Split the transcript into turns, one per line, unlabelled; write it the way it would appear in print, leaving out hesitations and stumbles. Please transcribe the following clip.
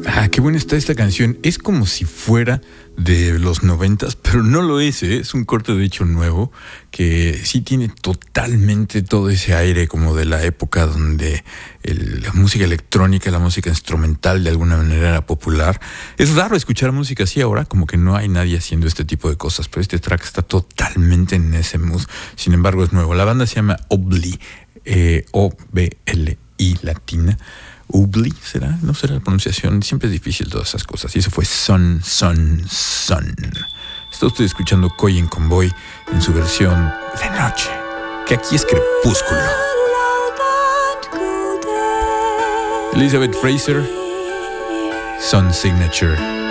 Qué buena está esta canción. Es como si fuera de los 90s, pero no lo es, ¿eh? Es un corte de hecho nuevo que sí tiene totalmente todo ese aire como de la época donde la música electrónica, la música instrumental de alguna manera era popular. Es raro escuchar música así ahora, como que no hay nadie haciendo este tipo de cosas, pero este track está totalmente en ese mood. Sin embargo, es nuevo. La banda se llama Obli, O-B-L-I latina. Ubli, ¿será? No será la pronunciación. Siempre es difícil todas esas cosas. Y eso fue Son. Está usted escuchando Coy en Convoy en su versión de noche, que aquí es crepúsculo. Elizabeth Fraser, Sun Signature.